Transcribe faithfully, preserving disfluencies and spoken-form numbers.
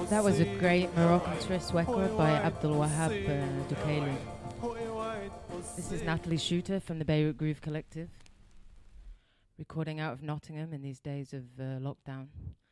That was a great Moroccan twist record by Abdul Wahab uh, Dukaili. This is Natalie Shooter from the Beirut Groove Collective, recording out of Nottingham in these days of uh, lockdown.